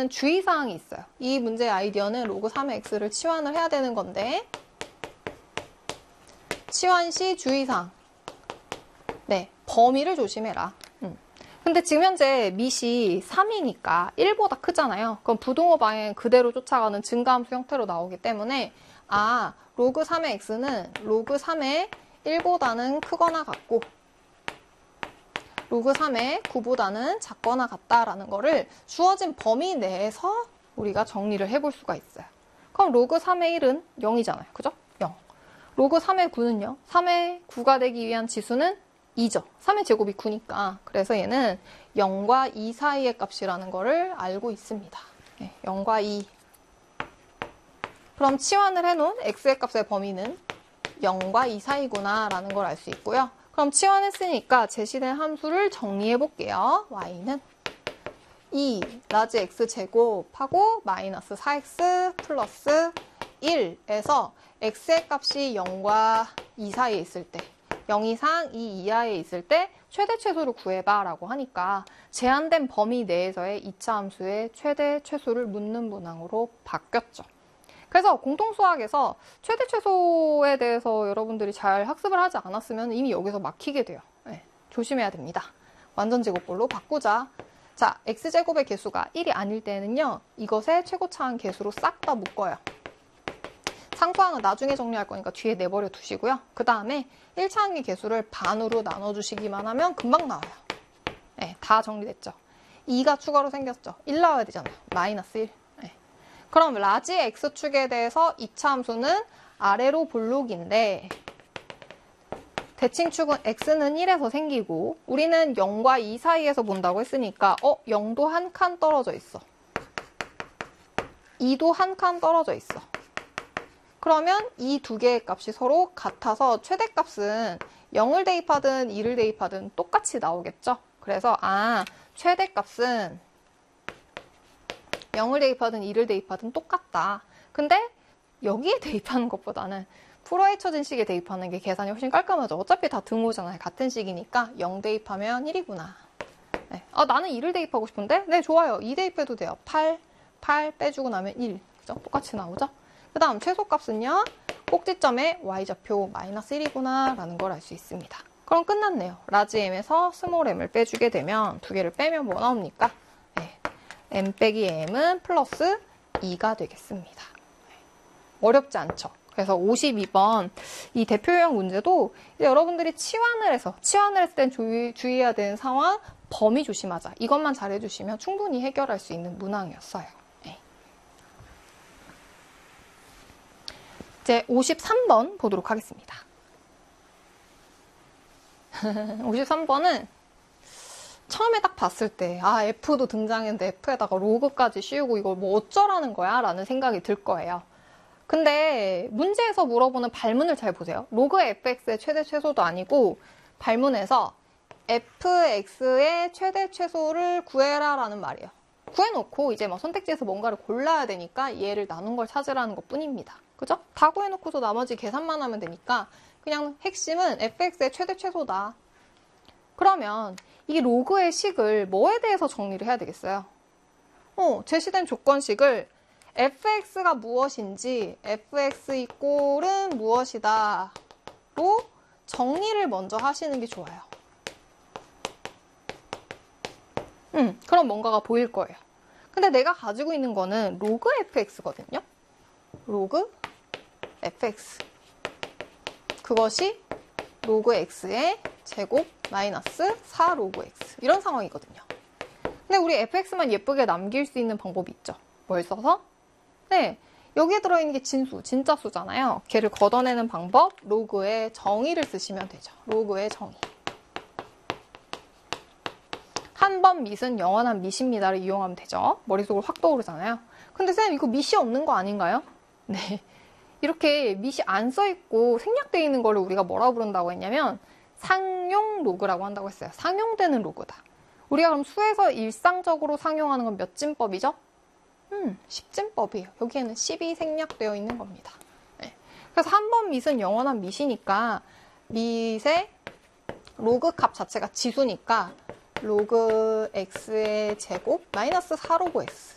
문제는 주의사항이 있어요. 이 문제의 아이디어는 로그 3의 x를 치환을 해야 되는 건데 치환 시 주의사항. 네, 범위를 조심해라. 근데 지금 현재 밑이 3이니까 1보다 크잖아요. 그럼 부동호 방향 그대로 쫓아가는 증가함수 형태로 나오기 때문에 로그 3의 x는 로그 3의 1보다는 크거나 같고 로그 3의 9보다는 작거나 같다라는 거를 주어진 범위 내에서 우리가 정리를 해볼 수가 있어요. 그럼 로그 3의 1은 0이잖아요. 그죠? 0. 로그 3의 9는요. 3의 9가 되기 위한 지수는 2죠. 3의 제곱이 9니까. 그래서 얘는 0과 2 사이의 값이라는 거를 알고 있습니다. 네, 0과 2. 그럼 치환을 해놓은 x의 값의 범위는 0과 2 사이구나 라는 걸 알 수 있고요. 그럼 치환했으니까 제시된 함수를 정리해 볼게요. y는 2 라지 x 제곱하고 마이너스 4x 플러스 1에서 x의 값이 0과 2 사이에 있을 때 0 이상 2 이하에 있을 때 최대 최소를 구해봐 라고 하니까 제한된 범위 내에서의 2차 함수의 최대 최소를 묻는 문항으로 바뀌었죠. 그래서 공통수학에서 최대 최소에 대해서 여러분들이 잘 학습을 하지 않았으면 이미 여기서 막히게 돼요. 네, 조심해야 됩니다. 완전제곱꼴로 바꾸자. 자, x제곱의 개수가 1이 아닐 때는요. 이것의 최고차항 개수로 싹 다 묶어요. 상수항은 나중에 정리할 거니까 뒤에 내버려 두시고요. 그 다음에 1차항의 개수를 반으로 나눠주시기만 하면 금방 나와요. 네, 다 정리됐죠. 2가 추가로 생겼죠. 1 나와야 되잖아요. 마이너스 1. 네. 그럼 라지 x축에 대해서 2차 함수는 아래로 볼록인데 대칭축은 x는 1에서 생기고 우리는 0과 2 사이에서 본다고 했으니까 0도 한 칸 떨어져 있어. 2도 한 칸 떨어져 있어. 그러면 이 두 개의 값이 서로 같아서 최대값은 0을 대입하든 2를 대입하든 똑같이 나오겠죠? 그래서 최대값은 0을 대입하든 2를 대입하든 똑같다. 근데 여기에 대입하는 것보다는 풀어에 쳐진 식에 대입하는 게 계산이 훨씬 깔끔하죠. 어차피 다 등호잖아요. 같은 식이니까 0 대입하면 1이구나. 네. 나는 2를 대입하고 싶은데? 네, 좋아요. 2 대입해도 돼요. 8 빼주고 나면 1. 그죠? 똑같이 나오죠? 그 다음 최소값은요. 꼭지점에 y좌표 마이너스 1이구나 라는 걸 알 수 있습니다. 그럼 끝났네요. 라지 m에서 스몰 m을 빼주게 되면 두 개를 빼면 뭐 나옵니까? 네. m 빼기 m은 플러스 2가 되겠습니다. 어렵지 않죠? 그래서 52번 이 대표유형 문제도 이제 여러분들이 치환을 했을 땐 주의해야 되는 상황, 범위 조심하자. 이것만 잘해주시면 충분히 해결할 수 있는 문항이었어요. 네. 이제 53번 보도록 하겠습니다. 53번은 처음에 딱 봤을 때 F도 등장했는데 F에다가 로그까지 씌우고 이걸 뭐 어쩌라는 거야? 라는 생각이 들 거예요. 근데 문제에서 물어보는 발문을 잘 보세요. 로그 fx의 최대 최소도 아니고 발문에서 fx의 최대 최소를 구해라 라는 말이에요. 구해놓고 이제 막 선택지에서 뭔가를 골라야 되니까 얘를 나눈 걸 찾으라는 것 뿐입니다. 그죠? 다 구해놓고서 나머지 계산만 하면 되니까 그냥 핵심은 fx의 최대 최소다. 그러면 이 로그의 식을 뭐에 대해서 정리를 해야 되겠어요? 제시된 조건식을 fx가 무엇인지 fx 이꼴은 무엇이다 로 정리를 먼저 하시는 게 좋아요. 그럼 뭔가가 보일 거예요. 근데 내가 가지고 있는 거는 로그 fx거든요. 로그 fx 그것이 로그 x의 제곱 마이너스 4 로그 x 이런 상황이거든요. 근데 우리 fx만 예쁘게 남길 수 있는 방법이 있죠. 뭘 써서? 네, 여기에 들어있는 게 진수, 진짜 수잖아요. 걔를 걷어내는 방법, 로그의 정의를 쓰시면 되죠. 로그의 정의. 한 번 밑은 영원한 밑입니다를 이용하면 되죠. 머릿속으로 확 떠오르잖아요. 근데 쌤 이거 밑이 없는 거 아닌가요? 네, 이렇게 밑이 안 써있고 생략되어 있는 거를 우리가 뭐라고 부른다고 했냐면 상용 로그라고 한다고 했어요. 상용되는 로그다. 우리가 그럼 수에서 일상적으로 상용하는 건 몇 진법이죠? 10진법이에요. 여기에는 10이 생략되어 있는 겁니다. 네. 그래서 한 번 밑은 영원한 밑이니까 밑의 로그 값 자체가 지수니까 로그 x의 제곱 마이너스 4 로그 x